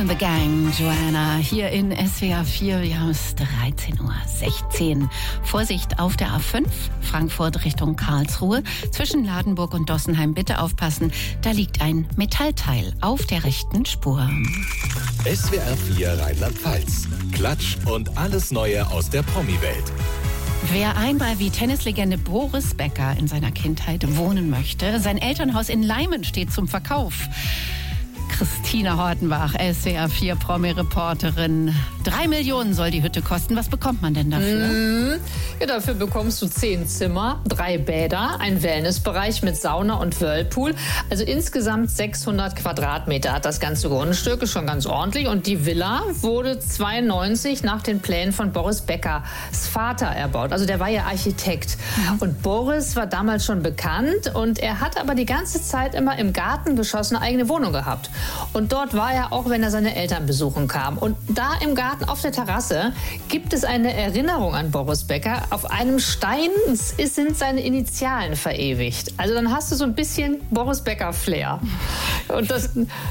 and the Gang, Joanna, hier in SWR 4. Wir haben es 13:16 Uhr. Vorsicht auf der A5, Frankfurt Richtung Karlsruhe. Zwischen Ladenburg und Dossenheim bitte aufpassen. Da liegt ein Metallteil auf der rechten Spur. SWR 4 Rheinland-Pfalz. Klatsch und alles Neue aus der Promi-Welt. Wer einmal wie Tennislegende Boris Becker in seiner Kindheit wohnen möchte, sein Elternhaus in Leimen steht zum Verkauf. Christina Hortenbach, SWR 4 Promi-Reporterin. 3 Millionen soll die Hütte kosten. Was bekommt man denn dafür? Ja, dafür bekommst du 10 Zimmer, 3 Bäder, einen Wellnessbereich mit Sauna und Whirlpool. Also insgesamt 600 Quadratmeter hat das ganze Grundstück, ist schon ganz ordentlich. Und die Villa wurde 92 nach den Plänen von Boris Beckers Vater erbaut. Also der war ja Architekt. Und Boris war damals schon bekannt und er hat aber die ganze Zeit immer im Gartengeschoss eine eigene Wohnung gehabt. Und dort war er auch, wenn er seine Eltern besuchen kam. Und da im Garten auf der Terrasse gibt es eine Erinnerung an Boris Becker. Auf einem Stein sind seine Initialen verewigt. Also dann hast du so ein bisschen Boris Becker-Flair. Und das...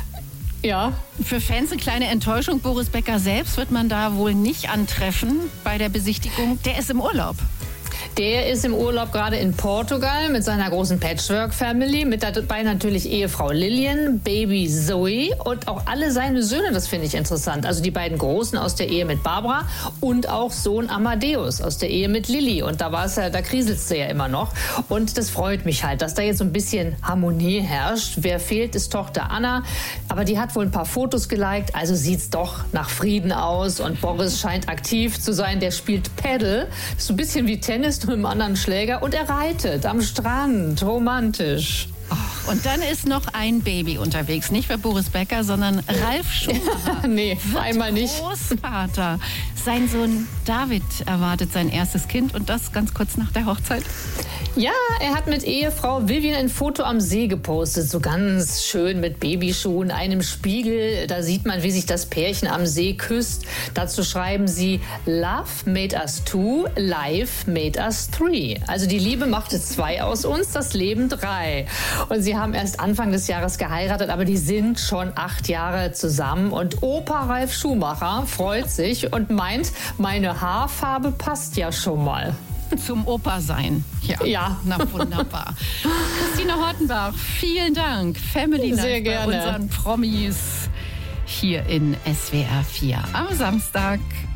Ja. Für Fans eine kleine Enttäuschung. Boris Becker selbst wird man da wohl nicht antreffen bei der Besichtigung. Der ist im Urlaub. Der ist im Urlaub gerade in Portugal mit seiner großen Patchwork-Family, mit dabei natürlich Ehefrau Lilian, Baby Zoe und auch alle seine Söhne, das finde ich interessant. Also die beiden Großen aus der Ehe mit Barbara und auch Sohn Amadeus aus der Ehe mit Lilly. Und da kriselt's ja immer noch. Und das freut mich halt, dass da jetzt so ein bisschen Harmonie herrscht. Wer fehlt, ist Tochter Anna. Aber die hat wohl ein paar Fotos geliked, also sieht's doch nach Frieden aus. Und Boris scheint aktiv zu sein, der spielt Paddle. Das ist so ein bisschen wie Tennis, nur mit einem anderen Schläger. Und er reitet am Strand, romantisch. Und dann ist noch ein Baby unterwegs. Nicht für Boris Becker, sondern Ralf Schumacher. Nee, einmal nicht. Großvater. Sein Sohn David erwartet sein erstes Kind und das ganz kurz nach der Hochzeit. Ja, er hat mit Ehefrau Vivian ein Foto am See gepostet. So ganz schön mit Babyschuhen, einem Spiegel. Da sieht man, wie sich das Pärchen am See küsst. Dazu schreiben sie, Love made us two, life made us three. Also die Liebe machte 2 aus uns, das Leben 3. Und sie haben erst Anfang des Jahres geheiratet, aber die sind schon 8 Jahre zusammen. Und Opa Ralf Schumacher freut sich und meint, meine Haarfarbe passt ja schon mal. Zum Opa sein. Ja. Na wunderbar. Christina Hortenbach, vielen Dank. Family Night Sehr gerne. Bei unseren Promis hier in SWR 4 am Samstag.